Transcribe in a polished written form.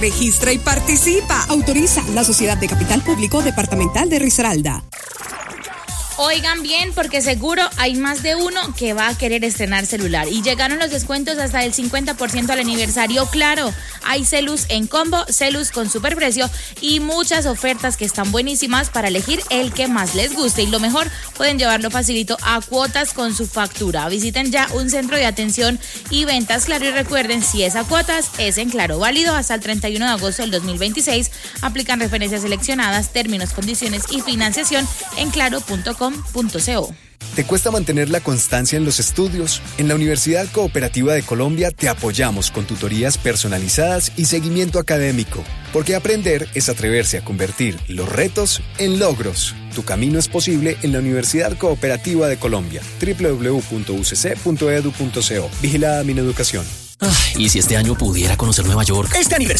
Registra y participa. Autoriza la Sociedad de Capital Público Departamental de Risaralda. Oigan bien, porque seguro hay más de uno que va a querer estrenar celular. Y llegaron los descuentos hasta el 50% al aniversario Claro. Hay celus en combo, celus con superprecio y muchas ofertas que están buenísimas para elegir el que más les guste. Y lo mejor, pueden llevarlo facilito a cuotas con su factura. Visiten ya un centro de atención y ventas Claro y recuerden, si es a cuotas, es en Claro. Válido hasta el 31 de agosto del 2026. Aplican referencias seleccionadas, términos, condiciones y financiación en claro.com.co. ¿Te cuesta mantener la constancia en los estudios? En la Universidad Cooperativa de Colombia te apoyamos con tutorías personalizadas y seguimiento académico. Porque aprender es atreverse a convertir los retos en logros. Tu camino es posible en la Universidad Cooperativa de Colombia. www.ucc.edu.co. Vigilada Mineducación. ¿Y si este año pudiera conocer Nueva York? Este aniversario